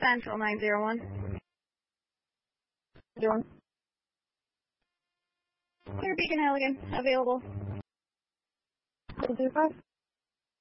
Central 901. 01. Clear Beacon Halligan, available. 005.